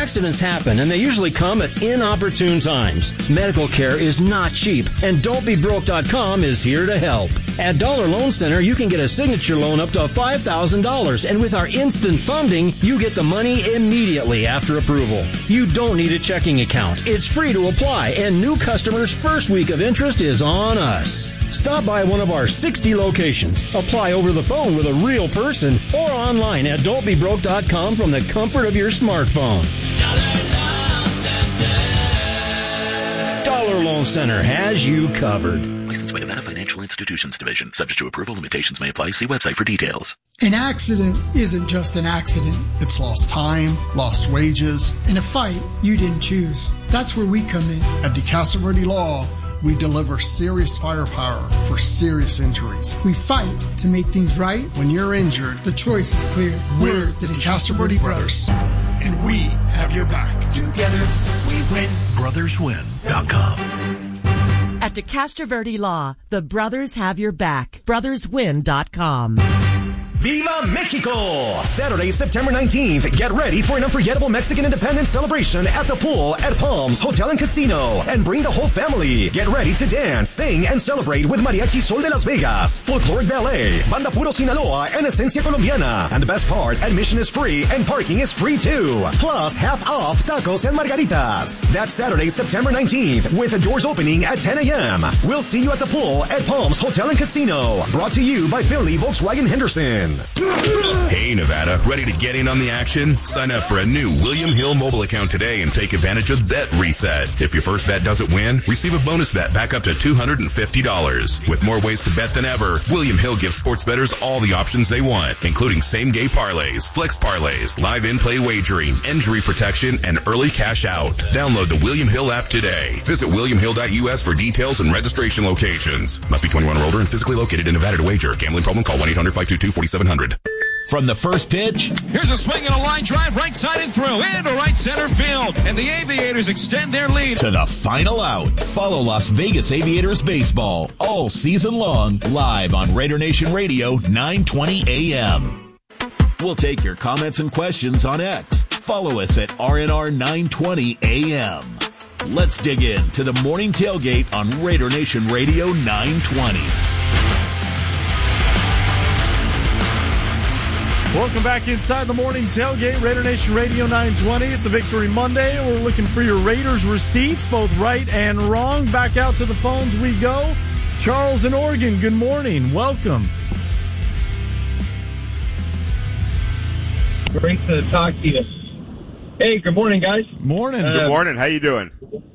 Accidents happen, and they usually come at inopportune times. Medical care is not cheap, and Don'tBeBroke.com is here to help. At Dollar Loan Center, you can get a signature loan up to $5,000, and with our instant funding, you get the money immediately after approval. You don't need a checking account. It's free to apply, and new customers' first week of interest is on us. Stop by one of our 60 locations. Apply over the phone with a real person or online at Don'tBeBroke.com from the comfort of your smartphone. Dollar Loan Center has you covered. Licensed by Nevada Financial Institutions Division. Subject to approval. Limitations may apply. See website for details. An accident isn't just an accident. It's lost time, lost wages, and a fight you didn't choose. That's where we come in. At DeCastro Law, we deliver serious firepower for serious injuries. We fight to make things right. When you're injured, the choice is clear. We're the DeCastro Brothers, and we have your back. Together, we win. BrothersWin.com. At DeCastro Law, the brothers have your back. BrothersWin.com. Viva Mexico! Saturday, September 19th. Get ready for an unforgettable Mexican independence celebration at the pool at Palms Hotel and Casino. And bring the whole family. Get ready to dance, sing, and celebrate with Mariachi Sol de Las Vegas, Folkloric Ballet, Banda Puro Sinaloa, and Esencia Colombiana. And the best part, admission is free and parking is free too. Plus, half off tacos and margaritas. That's Saturday, September 19th, with the doors opening at 10 a.m. We'll see you at the pool at Palms Hotel and Casino. Brought to you by Finley Volkswagen Henderson. Hey, Nevada, ready to get in on the action? Sign up for a new William Hill mobile account today and take advantage of Bet Reset. If your first bet doesn't win, receive a bonus bet back up to $250. With more ways to bet than ever, William Hill gives sports bettors all the options they want, including same-game parlays, flex parlays, live in-play wagering, injury protection, and early cash out. Download the William Hill app today. Visit williamhill.us for details and registration locations. Must be 21 or older and physically located in Nevada to wager. Gambling problem? Call 1-800-522-4700. From the first pitch, here's a swing and a line drive right side and through into right center field, and the Aviators extend their lead to the final out. Follow Las Vegas Aviators baseball all season long, live on Raider Nation Radio 920 AM. We'll take your comments and questions on X. Follow us at RNR 920 AM. Let's dig in to the morning tailgate on Raider Nation Radio 920. Welcome back inside the morning tailgate, Raider Nation Radio 920. It's a Victory Monday, and we're looking for your Raiders receipts, both right and wrong. Back out to the phones we go. Charles in Oregon, good morning. Welcome. Great to talk to you. Hey, good morning, guys. Morning. Good morning. How you doing?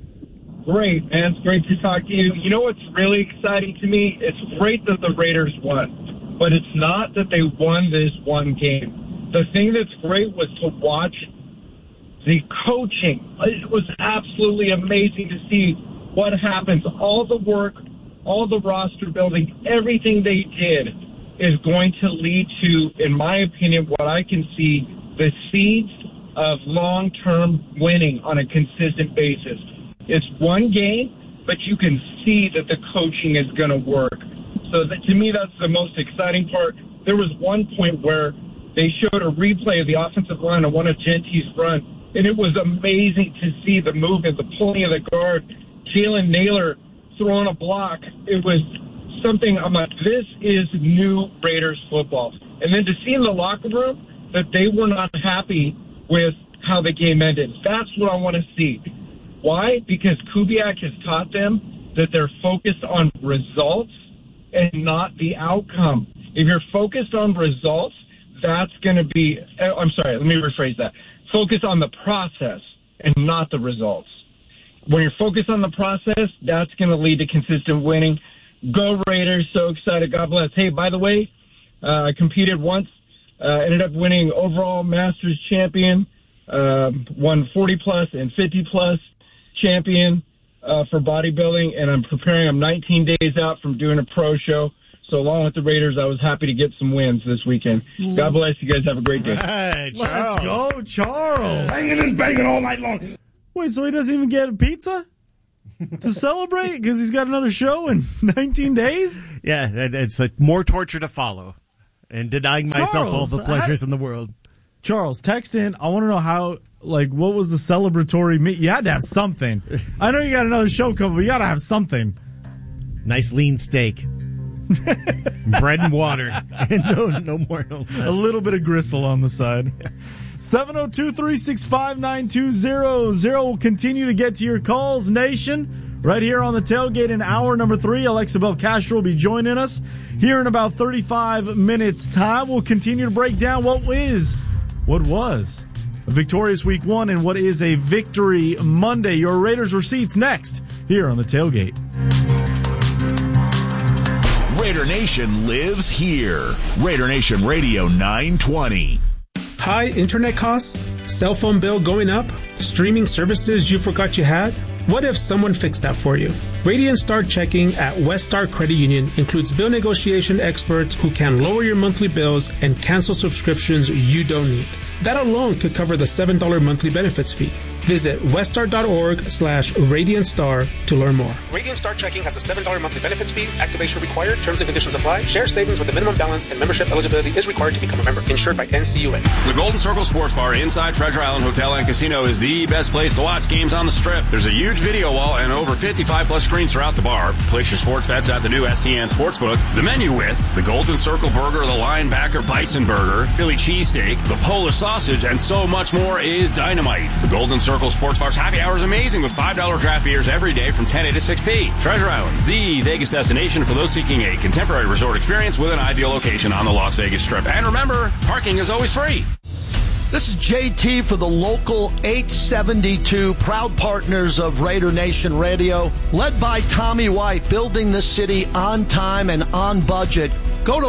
Great, man. It's great to talk to you. You know what's really exciting to me? It's great that the Raiders won. But it's not that they won this one game. The thing that's great was to watch the coaching. It was absolutely amazing to see what happens. All the work, all the roster building, everything they did is going to lead to, in my opinion, what I can see, the seeds of long-term winning on a consistent basis. It's one game, but you can see that the coaching is going to work. So to me, that's the most exciting part. There was one point where they showed a replay of the offensive line on one of Gentee's run, and it was amazing to see the movement, the pulling of the guard, Jalen Naylor throwing a block. It was something, I'm like, this is new Raiders football. And then to see in the locker room that they were not happy with how the game ended. That's what I want to see. Why? Because Kubiak has taught them that they're focused on results and not the outcome. If you're focused on results, that's going to be, I'm sorry, let me rephrase that. Focus on the process and not the results. When you're focused on the process, that's going to lead to consistent winning. Go Raiders, so excited, God bless. Hey, by the way, I competed once, ended up winning overall Masters champion, won 40-plus and 50-plus champion for bodybuilding, and I'm 19 days out from doing a pro show. So along with the Raiders, I was happy to get some wins this weekend. God bless. You guys have a great day. Hey, let's go, Charles. Banging and banging all night long. Wait, so he doesn't even get a pizza to celebrate because he's got another show in 19 days? Yeah, it's like more torture to follow and denying myself all the pleasures in the world. Charles, text in. I want to know Like, what was the celebratory meat? You had to have something. I know you got another show coming, but you got to have something. Nice lean steak. Bread and water. No more. No less. A little bit of gristle on the side. 702-365-9200. We'll continue to get to your calls, Nation. Right here on the tailgate in hour number 3. Alexa Belcastro will be joining us here in about 35 minutes' time. We'll continue to break down what was a victorious week 1 and what is a victory Monday. Your Raiders receipts next here on the tailgate. Raider Nation lives here. Raider Nation Radio 920. High internet costs? Cell phone bill going up? Streaming services you forgot you had? What if someone fixed that for you? Radiant Star Checking at West Star Credit Union includes bill negotiation experts who can lower your monthly bills and cancel subscriptions you don't need. That alone could cover the $7 monthly benefits fee. Visit weststar.org/RadiantStar to learn more. Radiant Star Checking has a $7 monthly benefits fee. Activation required. Terms and conditions apply. Share savings with a minimum balance and membership eligibility is required to become a member. Insured by NCUA. The Golden Circle Sports Bar inside Treasure Island Hotel and Casino is the best place to watch games on the Strip. There's a huge video wall and over 55-plus screens throughout the bar. Place your sports bets at the new STN Sportsbook. The menu with the Golden Circle Burger, the Linebacker Bison Burger, Philly Cheesesteak, the Polish Sausage, and so much more is dynamite. The Golden Circle Sports Bar's happy hour is amazing with $5 draft beers every day from 10 a to 6 p. Treasure Island, the Vegas destination for those seeking a contemporary resort experience with an ideal location on the Las Vegas Strip. And remember, parking is always free. This is JT for the Local 872, proud partners of Raider Nation Radio, led by Tommy White, building the city on time and on budget. Go to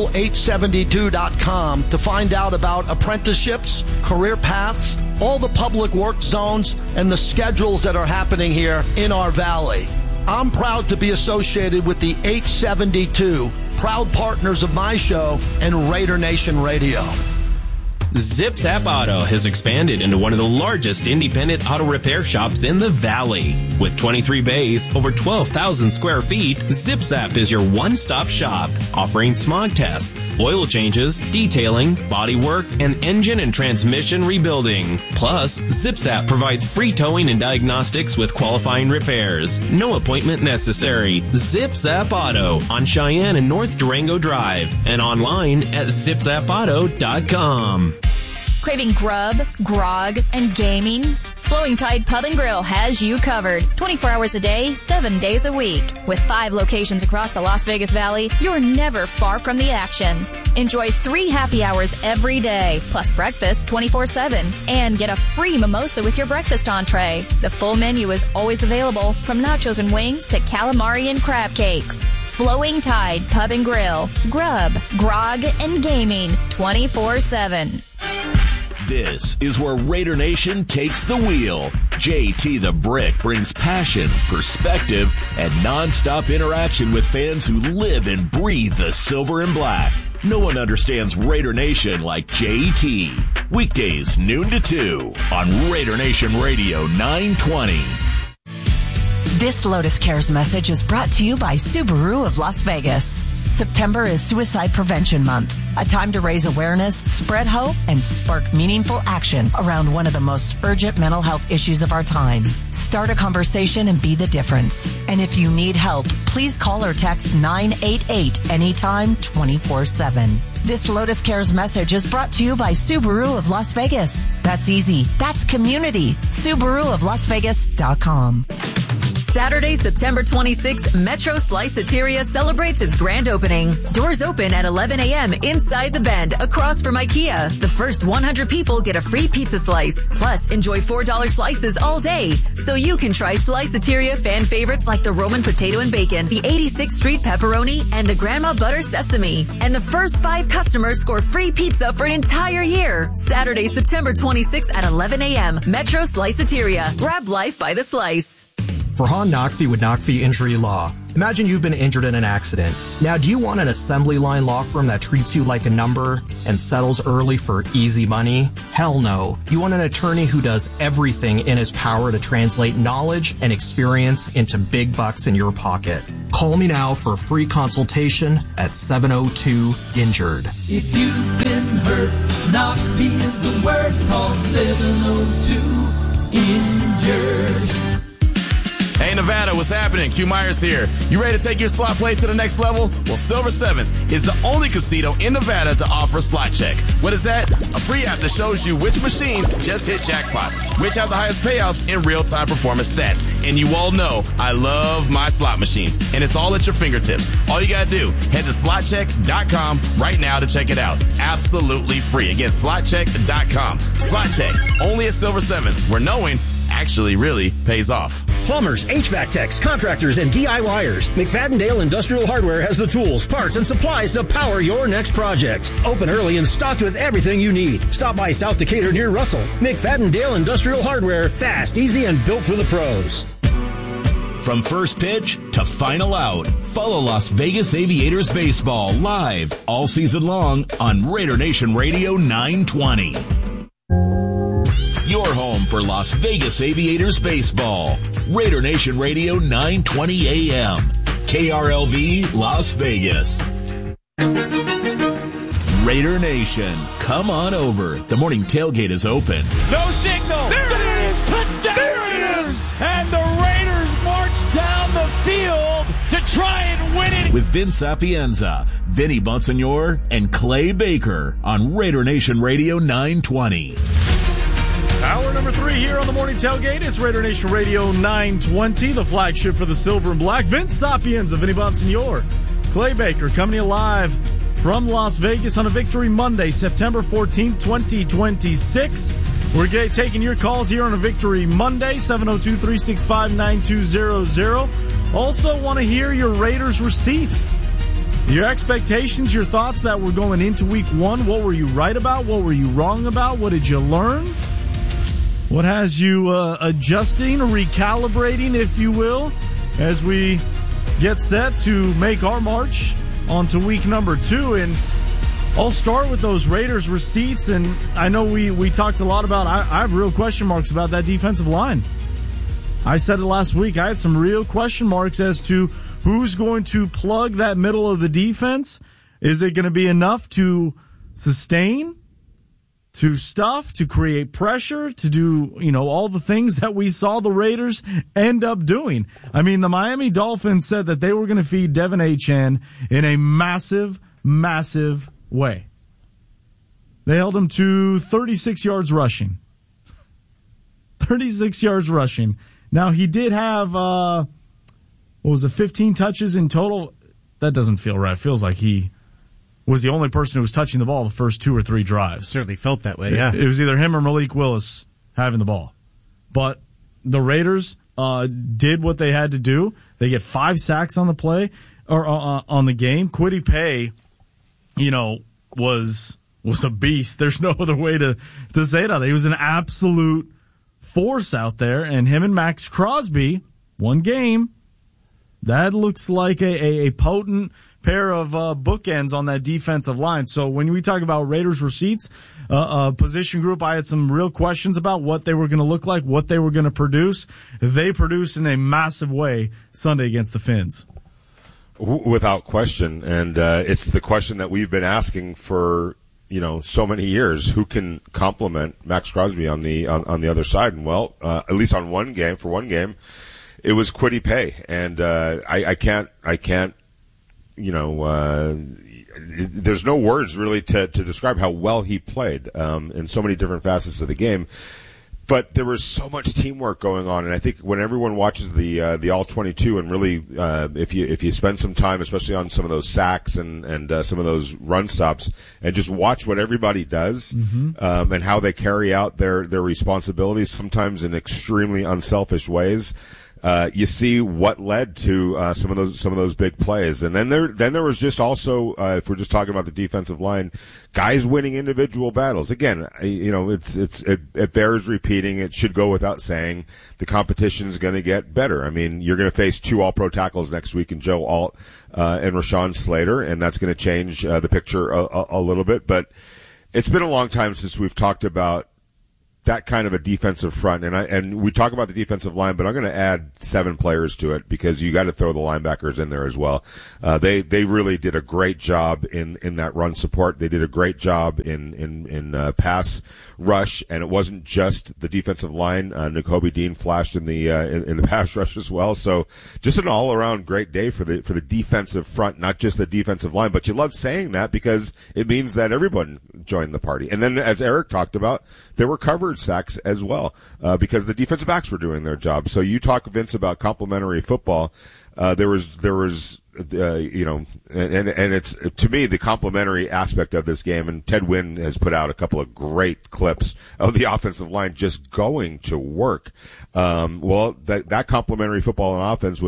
local872.com to find out about apprenticeships, career paths, all the public work zones, and the schedules that are happening here in our valley. I'm proud to be associated with the 872, proud partners of my show and Raider Nation Radio. Zip Zap Auto has expanded into one of the largest independent auto repair shops in the valley. With 23 bays, over 12,000 square feet, Zip Zap is your one-stop shop, offering smog tests, oil changes, detailing, body work, and engine and transmission rebuilding. Plus, Zip Zap provides free towing and diagnostics with qualifying repairs. No appointment necessary. Zip Zap Auto on Cheyenne and North Durango Drive and online at zipzapauto.com. Craving grub, grog, and gaming? Flowing Tide Pub and Grill has you covered 24 hours a day, 7 days a week. With 5 locations across the Las Vegas Valley, you're never far from the action. Enjoy 3 happy hours every day, plus breakfast 24/7, and get a free mimosa with your breakfast entree. The full menu is always available, from nachos and wings to calamari and crab cakes. Flowing Tide Pub and Grill. Grub, grog, and gaming 24/7. This is where Raider Nation takes the wheel. JT the Brick brings passion, perspective, and nonstop interaction with fans who live and breathe the silver and black. No one understands Raider Nation like JT. Weekdays, noon to 2 on Raider Nation Radio 920. This Lotus Cares message is brought to you by Subaru of Las Vegas. September is Suicide Prevention Month, a time to raise awareness, spread hope, and spark meaningful action around one of the most urgent mental health issues of our time. Start a conversation and be the difference. And if you need help, please call or text 988 anytime 24/7. This Lotus Cares message is brought to you by Subaru of Las Vegas. That's easy. That's community. SubaruofLasVegas.com. Saturday, September 26th, Metro Sliceateria celebrates its grand opening. Doors open at 11 a.m. inside the Bend, across from IKEA. The first 100 people get a free pizza slice. Plus, enjoy $4 slices all day. So you can try Sliceateria fan favorites like the Roman potato and bacon, the 86th Street pepperoni, and the Grandma Butter sesame. And the first 5 customers score free pizza for an entire year. Saturday, September 26th at 11 a.m. Metro Sliceateria. Grab life by the slice. Farhan Naqvi with Naqvi Injury Law. Imagine you've been injured in an accident. Now, do you want an assembly line law firm that treats you like a number and settles early for easy money? Hell no. You want an attorney who does everything in his power to translate knowledge and experience into big bucks in your pocket. Call me now for a free consultation at 702-INJURED. If you've been hurt, Naqvi is the word. Call too injured. Hey, Nevada, what's happening? Q Myers here. You ready to take your slot play to the next level? Well, Silver Sevens is the only casino in Nevada to offer a slot check. What is that? A free app that shows you which machines just hit jackpots, which have the highest payouts in real-time performance stats. And you all know I love my slot machines, and it's all at your fingertips. All you gotta do, head to slotcheck.com right now to check it out. Absolutely free. Again, slotcheck.com. Slot Check, only at Silver Sevens, where knowing actually really pays off. Plumbers, HVAC techs, contractors, and DIYers. McFadden-Dale Industrial Hardware has the tools, parts, and supplies to power your next project. Open early and stocked with everything you need. Stop by South Decatur near Russell. McFadden-Dale Industrial Hardware. Fast, easy, and built for the pros. From first pitch to final out, follow Las Vegas Aviators baseball live all season long on Raider Nation Radio 920. Your home for Las Vegas Aviators baseball. Raider Nation Radio 920 AM. KRLV Las Vegas. Raider Nation, come on over. The morning tailgate is open. No signal. There it is. Touchdown. There it is. And the Raiders march down the field to try and win it. With Vince Sapienza, Vinny Bonsignor, and Clay Baker on Raider Nation Radio 920. Hour number 3 here on the morning tailgate. It's Raider Nation Radio 920, the flagship for the silver and black. Vince Sapienza, Vinny Bonsignor, Clay Baker coming to you live from Las Vegas on a Victory Monday, September 14th, 2026. We're taking your calls here on a Victory Monday, 702-365-9200. Also want to hear your Raiders receipts. Your expectations, your thoughts that were going into week 1. What were you right about? What were you wrong about? What did you learn? What has you adjusting, recalibrating, if you will, as we get set to make our march onto week number 2. And I'll start with those Raiders receipts. And I know we talked a lot about, I have real question marks about that defensive line. I said it last week. I had some real question marks as to who's going to plug that middle of the defense. Is it going to be enough to sustain, to stuff, to create pressure, to do, all the things that we saw the Raiders end up doing? I mean, the Miami Dolphins said that they were going to feed Devin Achane in a massive, massive way. They held him to 36 yards rushing. 36 yards rushing. Now, he did have, 15 touches in total? That doesn't feel right. It feels like he was the only person who was touching the ball the first 2 or 3 drives. Certainly felt that way, yeah. It was either him or Malik Willis having the ball. But the Raiders did what they had to do. They get 5 sacks on the play, or on the game. Kwity Paye, was a beast. There's no other way to say that. He was an absolute force out there, and him and Max Crosby, 1 game, that looks like a potent pair of bookends on that defensive line. So when we talk about Raiders receipts, position group, I had some real questions about what they were going to look like, what they were going to produce. They produced in a massive way Sunday against the Fins. Without question. And it's the question that we've been asking for, so many years. Who can complement Max Crosby on the other side? And well, at least on one game, it was Kwity Paye. And I can't there's no words really to describe how well he played in so many different facets of the game. But there was so much teamwork going on, and I think when everyone watches the All-22, and really if you spend some time, especially on some of those sacks and some of those run stops, and just watch what everybody does and how they carry out their responsibilities, sometimes in extremely unselfish ways. You see what led to some of those big plays, and then there was just also, if we're just talking about the defensive line, guys winning individual battles. Again, it bears repeating. It should go without saying. The competition is going to get better. I mean, you're going to face 2 All-Pro tackles next week in Joe Alt and Rashawn Slater, and that's going to change the picture a little bit. But it's been a long time since we've talked about that kind of a defensive front, and we talk about the defensive line, but I'm going to add 7 players to it because you got to throw the linebackers in there as well. They really did a great job in that run support. They did a great job in pass rush, and it wasn't just the defensive line. Nakobe Dean flashed in the pass rush as well. So just an all around great day for the defensive front, not just the defensive line. But you love saying that because it means that everyone joined the party. And then, as Eric talked about, there were coverage sacks as well because the defensive backs were doing their job. So you talk, Vince, about complementary football. There was and it's, to me, the complimentary aspect of this game, and Ted Wynn has put out a couple of great clips of the offensive line just going to work. That complimentary football and offense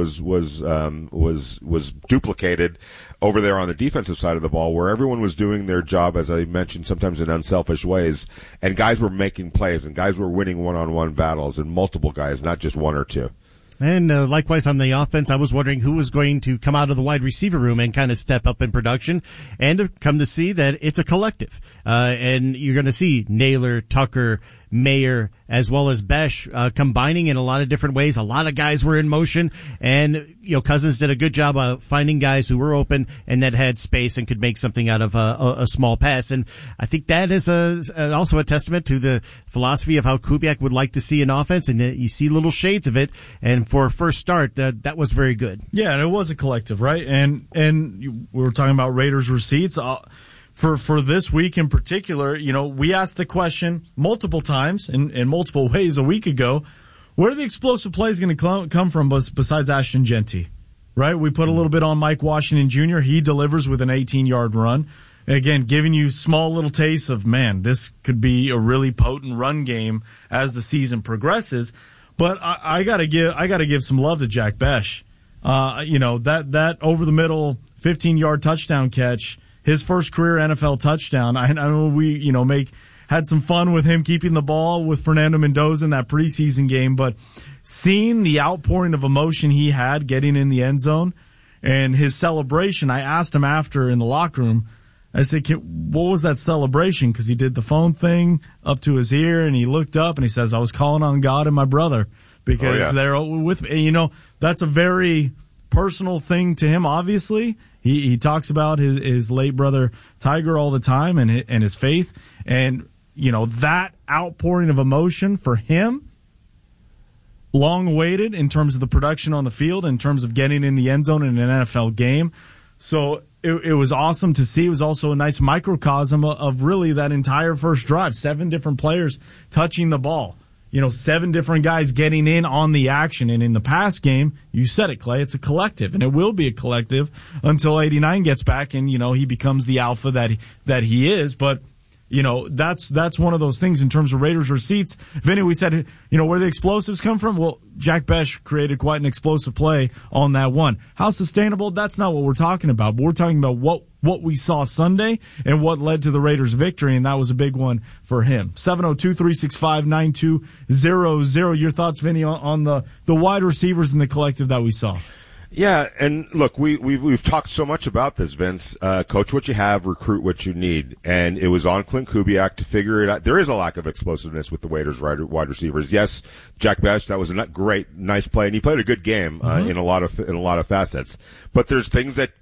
was duplicated over there on the defensive side of the ball, where everyone was doing their job, as I mentioned, sometimes in unselfish ways, and guys were making plays, and guys were winning one-on-one battles, and multiple guys, not just one or two. And likewise on the offense, I was wondering who was going to come out of the wide receiver room and kind of step up in production, and to come to see that it's a collective. And you're going to see Naylor, Tucker, Mayer, as well as Besh combining in a lot of different ways. A lot of guys were in motion, and Cousins did a good job of finding guys who were open and that had space and could make something out of a small pass. And I think that is also a testament to the philosophy of how Kubiak would like to see an offense, and you see little shades of it. And for a first start, that was very good. Yeah, and it was a collective, right? And we were talking about Raiders receipts. For this week in particular, we asked the question multiple times in multiple ways a week ago, where are the explosive plays going to come from besides Ashton Jeanty, right? We put a little bit on Mike Washington Jr. He delivers with an 18-yard run. Again, giving you small little tastes of, man, this could be a really potent run game as the season progresses. But I gotta give some love to Jack Besh. That over the middle 15-yard touchdown catch, his first career NFL touchdown. I know we, had some fun with him keeping the ball with Fernando Mendoza in that preseason game, but seeing the outpouring of emotion he had getting in the end zone and his celebration, I asked him after in the locker room, I said, what was that celebration? Because he did the phone thing up to his ear, and he looked up and he says, I was calling on God and my brother because they're with me. That's a very personal thing to him, obviously. He talks about his late brother Tiger all the time and his faith. And, that outpouring of emotion for him, long awaited in terms of the production on the field, in terms of getting in the end zone in an NFL game. So it was awesome to see. It was also a nice microcosm of really that entire first drive. 7 different players touching the ball. 7 different guys getting in on the action. And in the pass game, you said it, Clay, it's a collective. And it will be a collective until 89 gets back and, he becomes the alpha that he is. But, that's one of those things in terms of Raiders receipts. Vinny, we said, where the explosives come from? Well, Jack Besh created quite an explosive play on that one. How sustainable? That's not what we're talking about. But we're talking about what we saw Sunday and what led to the Raiders' victory, and that was a big one for him. 702-365-9200. Your thoughts, Vinny, on the wide receivers and the collective that we saw? Yeah, and look, we've talked so much about this, Vince. Coach what you have, recruit what you need, and it was on Clint Kubiak to figure it out. There is a lack of explosiveness with the Raiders wide receivers. Yes, Jack Besh, that was a great, nice play, and he played a good game in a lot of facets. But there's things that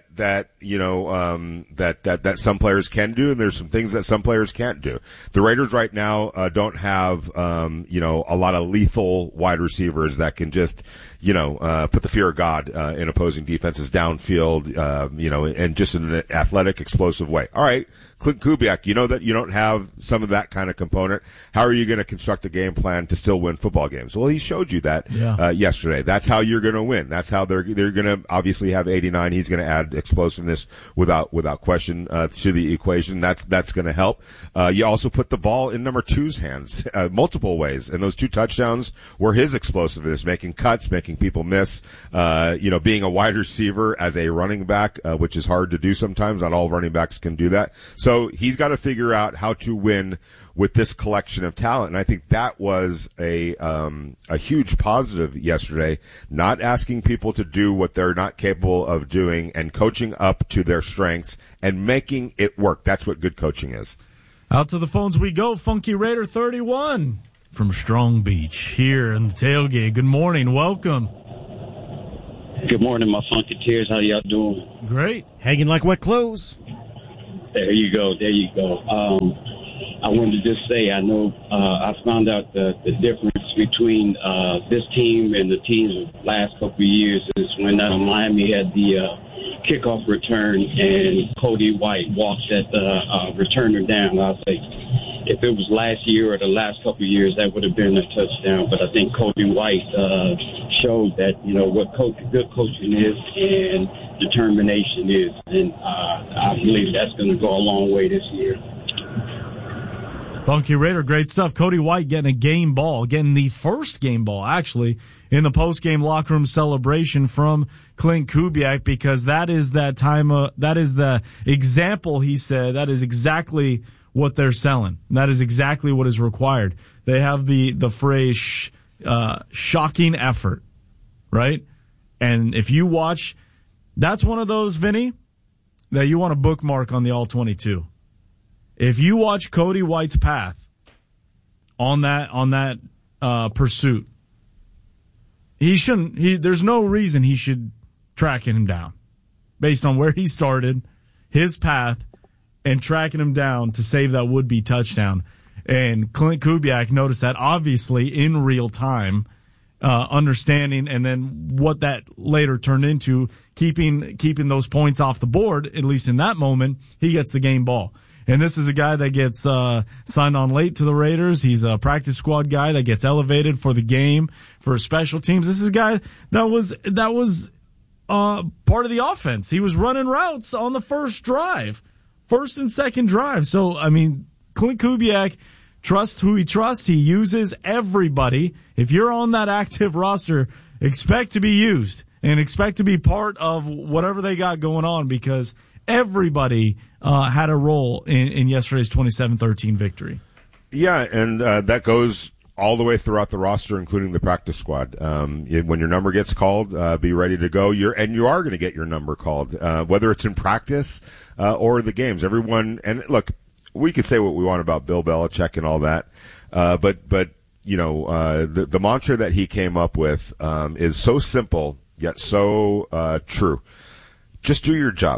some players can do, and there's some things that some players can't do. The Raiders right now don't have a lot of lethal wide receivers that can just put the fear of God in opposing defenses downfield, and just in an athletic, explosive way. All right, Clint Kubiak, that you don't have some of that kind of component. How are you going to construct a game plan to still win football games? Well, he showed you that yesterday. That's how you're going to win. That's how they're going to obviously have 89. He's going to add explosiveness without question to the equation. That's going to help. You also put the ball in number 2's hands multiple ways, and those 2 touchdowns were his explosiveness, making cuts, making people miss. Being a wide receiver as a running back, which is hard to do sometimes. Not all running backs can do that. So he's got to figure out how to win with this collection of talent. And I think that was a huge positive yesterday, not asking people to do what they're not capable of doing and coaching up to their strengths and making it work. That's what good coaching is. Out to the phones we go. Funky Raider 31 from Strong Beach here in the tailgate. Good morning. Welcome. Good morning, my Funketeers. How y'all doing? Great. Hanging like wet clothes. There you go. I wanted to just say, I know I found out the difference between this team and the teams of the last couple of years is when Miami had the kickoff return and Cody White walked that returner down. I'll say if it was last year or the last couple of years, that would have been a touchdown. But I think Cody White showed that, what good coaching is and determination is. And I believe that's going to go a long way this year. Funky Raider, great stuff. Cody White getting the first game ball, actually, in the post-game locker room celebration from Clint Kubiak, because that is that is the example, he said. That is exactly what they're selling. That is exactly what is required. They have the phrase shocking effort, right? And if you watch, that's one of those, Vinny, that you want to bookmark on the All-22. If you watch Cody White's path on that pursuit, there's no reason he should track him down based on where he started, his path, and tracking him down to save that would-be touchdown. And Clint Kubiak noticed that obviously in real time, understanding, and then what that later turned into, keeping those points off the board, at least in that moment, he gets the game ball. And this is a guy that gets signed on late to the Raiders. He's a practice squad guy that gets elevated for the game, for special teams. This is a guy that was part of the offense. He was running routes on the first and second drive. So, I mean, Clint Kubiak trusts who he trusts. He uses everybody. If you're on that active roster, expect to be used and expect to be part of whatever they got going on, because everybody had a role in yesterday's 27-13 victory. Yeah, and that goes all the way throughout the roster, including the practice squad. When your number gets called, be ready to go. You are going to get your number called, whether it's in practice or the games. Everyone, and look, we could say what we want about Bill Belichick and all that, but the mantra that he came up with is so simple yet so true. Just do your job.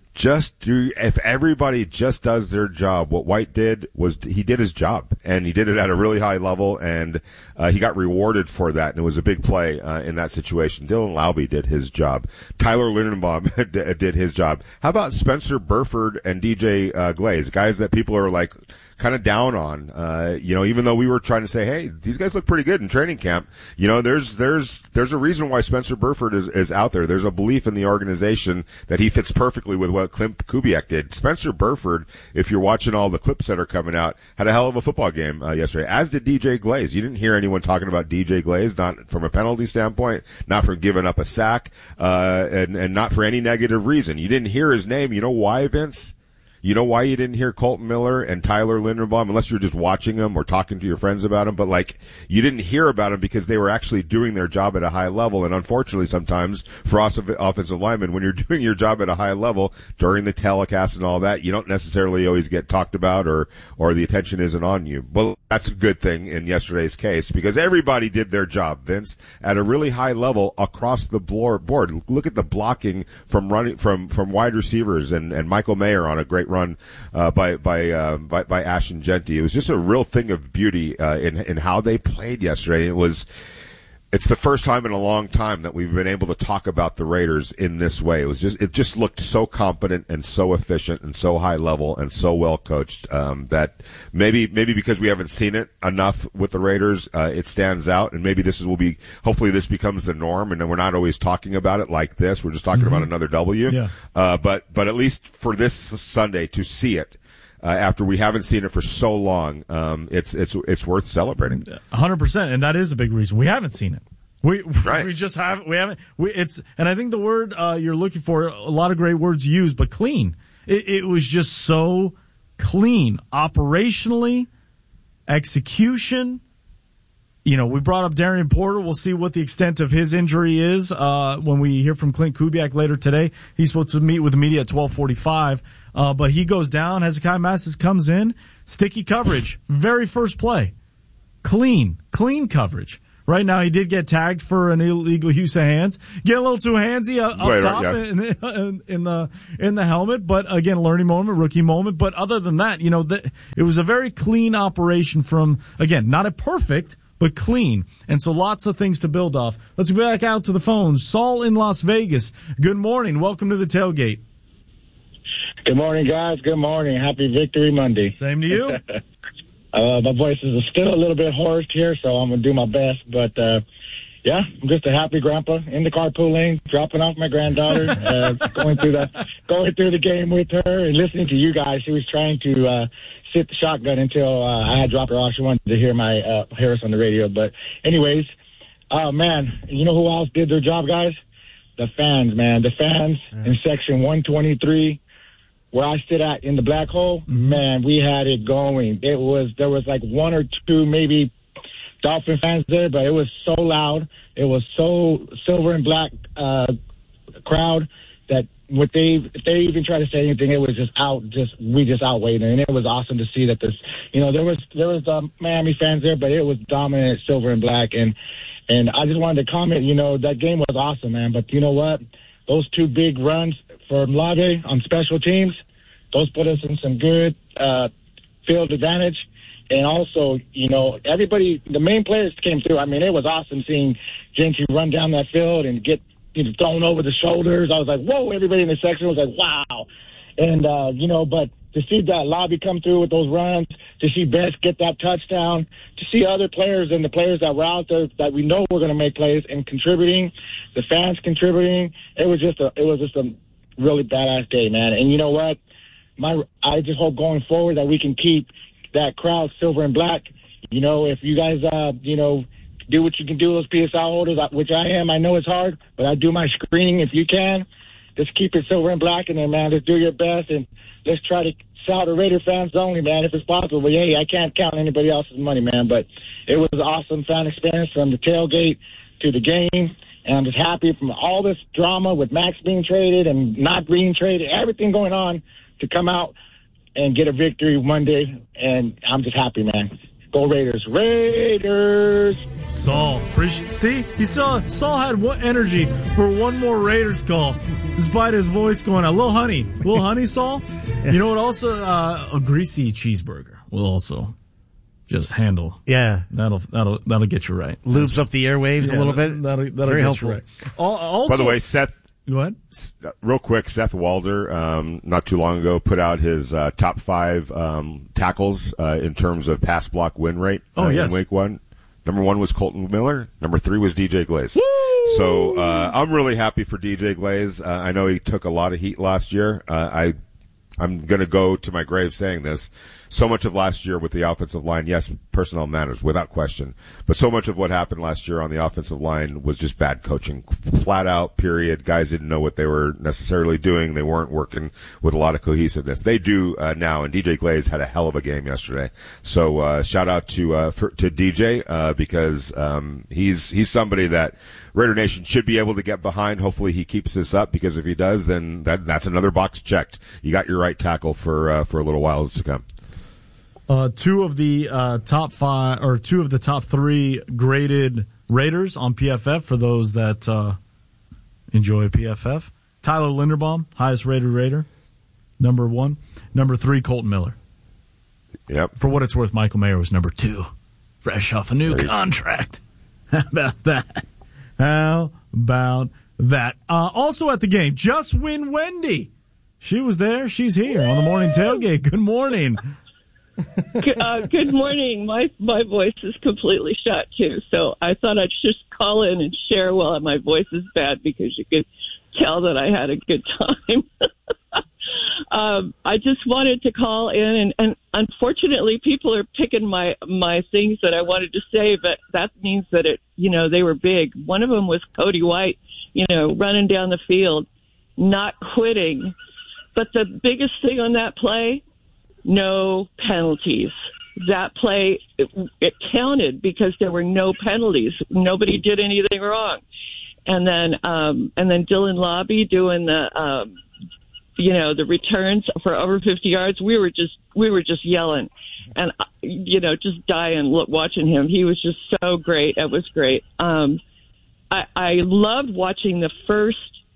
If everybody just does their job, what White did was he did his job, and he did it at a really high level, and he got rewarded for that, and it was a big play in that situation. Dylan Laube did his job. Tyler Linderbaum did his job. How about Spencer Burford and DJ Glaze, guys that people are like kind of down on, even though we were trying to say, hey, these guys look pretty good in training camp. There's a reason why Spencer Burford is out there. There's a belief in the organization that he fits perfectly with what Clint Kubiak did. Spencer Burford, if you're watching all the clips that are coming out, had a hell of a football game yesterday, as did DJ Glaze. You didn't hear anyone talking about DJ Glaze, not from a penalty standpoint, not from giving up a sack, and not for any negative reason. You didn't hear his name. You know why, Vince? You know why you didn't hear Colton Miller and Tyler Linderbaum, unless you're just watching them or talking to your friends about them, but you didn't hear about them because they were actually doing their job at a high level. And unfortunately, sometimes for us offensive linemen, when you're doing your job at a high level during the telecast and all that, you don't necessarily always get talked about or the attention isn't on you. Well, that's a good thing in yesterday's case, because everybody did their job, Vince, at a really high level across the board. Look at the blocking from wide receivers and Michael Mayer on a great run by Ashton Genty. It was just a real thing of beauty in how they played yesterday. It's the first time in a long time that we've been able to talk about the Raiders in this way. It just looked so competent and so efficient and so high level and so well coached that maybe because we haven't seen it enough with the Raiders, it stands out. And maybe hopefully this becomes the norm, and then we're not always talking about it like this. We're just talking about another W. Yeah. But at least for this Sunday to see it, after we haven't seen it for so long, it's worth celebrating. 100%, and that is a big reason we haven't seen it. We haven't. And I think the word you're looking for, a lot of great words used, but clean. It was just so clean, operationally, execution. We brought up Darian Porter. We'll see what the extent of his injury is when we hear from Clint Kubiak later today. He's supposed to meet with the media at 12:45, but he goes down. Hezekiah Mathis comes in. Sticky coverage. Very first play. Clean coverage. Right now, he did get tagged for an illegal use of hands. Get a little too handsy up top in the helmet. But again, learning moment, rookie moment. But other than that, it was a very clean operation from, again, not a perfect, but clean. And so lots of things to build off. Let's go back out to the phones. Saul in Las Vegas. Good morning. Welcome to the tailgate. Good morning, guys. Good morning. Happy Victory Monday. Same to you. My voice is still a little bit hoarse here, so I'm going to do my best. But, yeah, I'm just a happy grandpa in the carpool lane, dropping off my granddaughter, going through the game with her and listening to you guys. She was trying to sit the shotgun until I had dropped her off. She wanted to hear my Harris on the radio. But anyways, man, you know who else did their job, guys? The fans, man. The fans in section 123. Where I sit at in the black hole, man, we had it going. There was like one or two maybe Dolphin fans there, but it was so loud. It was so silver and black crowd that if they even tried to say anything, it was we just outweighed it. And it was awesome to see that there was Miami fans there, but it was dominant silver and black. And I just wanted to comment, that game was awesome, man. But you know what? Those two big runs for Mlade on special teams, those put us in some good field advantage. And also, everybody, the main players came through. I mean, it was awesome seeing Gentry run down that field and get thrown over the shoulders. I was like, whoa, everybody in the section was like, wow. And, but to see that Lobby come through with those runs, to see Best get that touchdown, to see other players and the players that were out there that we know were going to make plays and contributing, the fans contributing, it was just a really badass day, man. And you know what? I just hope going forward that we can keep that crowd silver and black. If you guys, do what you can do, those PSI holders, which I am. I know it's hard, but I do my screening if you can. Just keep it silver and black in there, man. Just do your best, and let's try to sell the Raider fans only, man, if it's possible. But, hey, I can't count anybody else's money, man. But it was an awesome fan experience from the tailgate to the game. And I'm just happy from all this drama with Max being traded and not being traded, everything going on, to come out and get a victory Monday. And I'm just happy, man. Go Raiders. Raiders! Saul had what energy for one more Raiders call, despite his voice going out. Little honey, Saul. You know what? Also, a greasy cheeseburger will also just handle. Yeah, that'll get you right. Lubes up the airwaves a little bit. That'll very get helpful. you right. Also, by the way, Seth. Go ahead. Real quick, Seth Walder, not too long ago, put out his top 5 tackles in terms of pass block win rate in week 1. Number 1 was Colton Miller. Number 3 was DJ Glaze. Woo! So I'm really happy for DJ Glaze. I know he took a lot of heat last year. I'm going to go to my grave saying this. So much of last year with the offensive line, yes, personnel matters without question. But so much of what happened last year on the offensive line was just bad coaching. Flat out, period. Guys didn't know what they were necessarily doing. They weren't working with a lot of cohesiveness. They do now, and DJ Glaze had a hell of a game yesterday. So shout out to DJ because he's somebody that Raider Nation should be able to get behind. Hopefully he keeps this up, because if he does, then that's another box checked. You got your right tackle for a little while to come. Two of the top 5 or 2 of the top 3 graded Raiders on PFF for those that enjoy PFF. Tyler Linderbaum, highest rated Raider, number 1. Number 3, Colton Miller. Yep. For what it's worth, Michael Mayer was number 2, fresh off a new contract. How about that? How about that? Also at the game, Just Win Wendy. She was there. She's here on the morning tailgate. Good morning. Good morning. My voice is completely shot too, so I thought I'd just call in and share while my voice is bad, because you could tell that I had a good time. I just wanted to call in, and unfortunately, people are picking my things that I wanted to say, but that means that they were big. One of them was Cody White, running down the field, not quitting. But the biggest thing on that play, no penalties. that play, it counted because there were no penalties. Nobody did anything wrong. And then Dylan Lobby doing the returns for over 50 yards. We were just yelling and, just dying watching him. He was just so great. It was great. I loved watching the first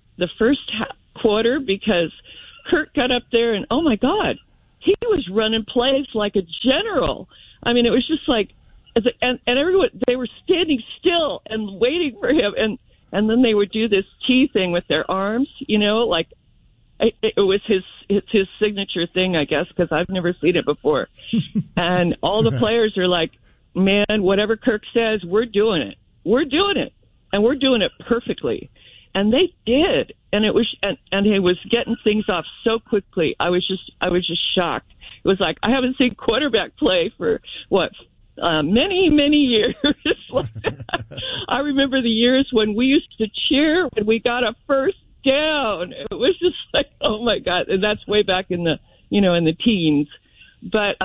quarter because Kirk got up there and, oh my God, he was running plays like a general. I mean, it was just like, and everyone, they were standing still and waiting for him. And then they would do this T thing with their arms, like it was his signature thing, I guess, because I've never seen it before. And all the players are like, man, whatever Kirk says, we're doing it. We're doing it. And we're doing it perfectly. And they did. And it was, and he was getting things off so quickly. I was just shocked. It was like, I haven't seen quarterback play for many, many years. I remember the years when we used to cheer when we got a first down. It was just like, oh my God. And that's way back in the, in the teens. But,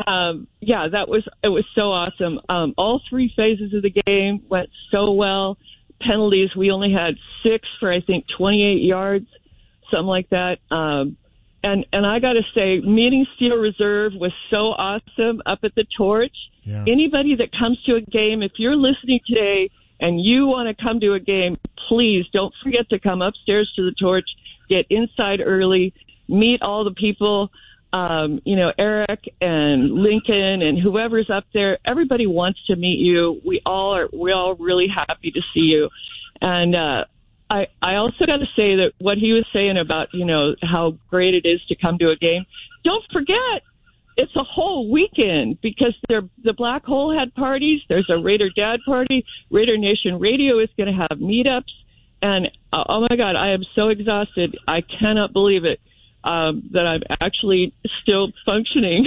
it was so awesome. All three phases of the game went so well. Penalties, we only had 6 for, I think, 28 yards, something like that. And I got to say, meeting Steel Reserve was so awesome up at the Torch. Yeah. Anybody that comes to a game, if you're listening today and you want to come to a game, please don't forget to come upstairs to the Torch, get inside early, meet all the people, Eric and Lincoln and whoever's up there. Everybody wants to meet you. We're all really happy to see you. And I also got to say that what he was saying about, how great it is to come to a game. Don't forget, it's a whole weekend because the Black Hole had parties. There's a Raider Dad party. Raider Nation Radio is going to have meetups. And, oh, my God, I am so exhausted. I cannot believe it that I'm actually still functioning.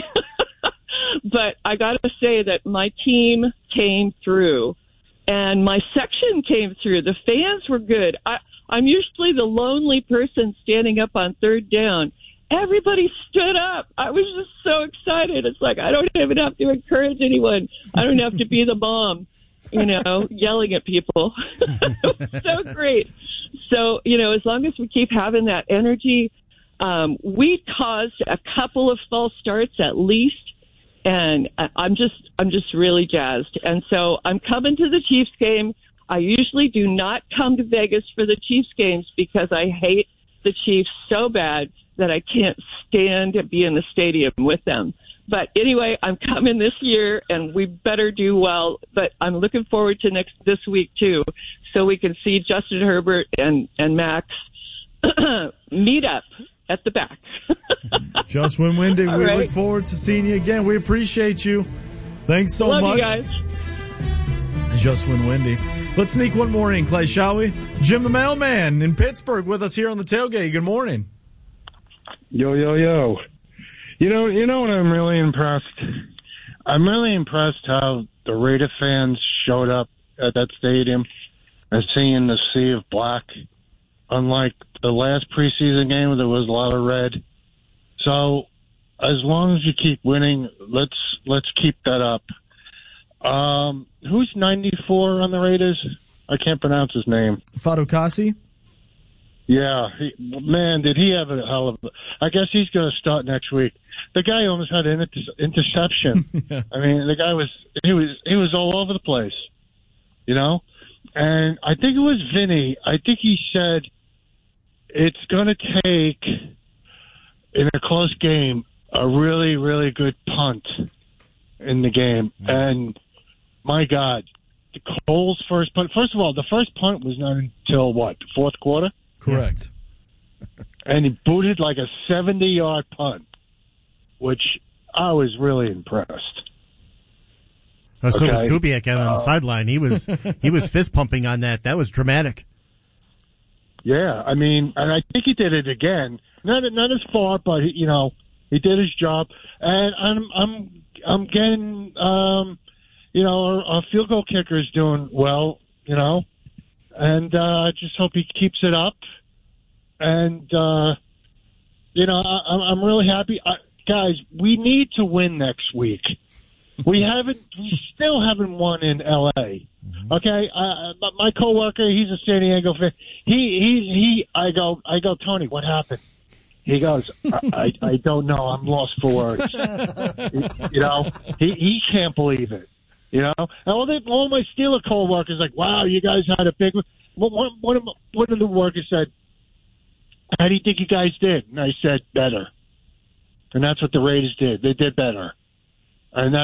But I got to say that my team came through. And my section came through. The fans were good. I'm usually the lonely person standing up on third down. Everybody stood up. I was just so excited. It's like I don't even have to encourage anyone. I don't have to be the mom, yelling at people. It was so great. So, as long as we keep having that energy, we caused a couple of false starts at least. And I'm just really jazzed. And so I'm coming to the Chiefs game. I usually do not come to Vegas for the Chiefs games because I hate the Chiefs so bad that I can't stand to be in the stadium with them. But anyway, I'm coming this year, and we better do well. But I'm looking forward to this week too, so we can see Justin Herbert and Max meet up at the back. Just when Wendy, we look forward to seeing you again. We appreciate you. Thanks so much. Love you guys. Just when Wendy. Let's sneak one more in, Clay, shall we? Jim the Mailman in Pittsburgh with us here on the tailgate. Good morning. Yo. You know what I'm really impressed? I'm really impressed how the Raider fans showed up at that stadium and seeing the sea of black. Unlike the last preseason game, there was a lot of red. So as long as you keep winning, let's keep that up. Who's 94 on the Raiders? I can't pronounce his name. Fadukasi? Yeah. Man, did he have a hell of a... I guess he's going to start next week. The guy almost had an interception. Yeah. I mean, the guy was all over the place, And I think it was Vinny. I think he said it's going to take, in a close game, a really, really good punt in the game. Mm-hmm. And, my God, Cole's first punt. First of all, the first punt was not until, the fourth quarter? Correct. And he booted like a 70-yard punt, which I was really impressed. So was Kubiak out on the sideline. He was fist pumping on that. That was dramatic. Yeah, I mean, and I think he did it again. Not as far, but he did his job. And I'm getting our field goal kicker is doing well, and I just hope he keeps it up. And I'm really happy, guys. We need to win next week. We still haven't won in L.A. Okay, my coworker, he's a San Diego fan. I go, Tony, what happened? He goes, I don't know. I'm lost for words. You know, he can't believe it. You know, and all my Steeler coworkers like, wow, you guys had a big one. One of the workers said, how do you think you guys did? And I said, better. And that's what the Raiders did. They did better. And